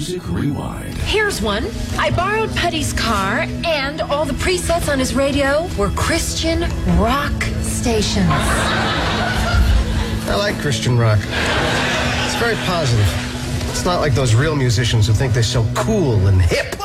Music Rewind. Here's one. I borrowed Putty's car, and all the presets on his radio were Christian rock stations. I like Christian rock. It's very positive. It's not like those real musicians who think they're so cool and hip.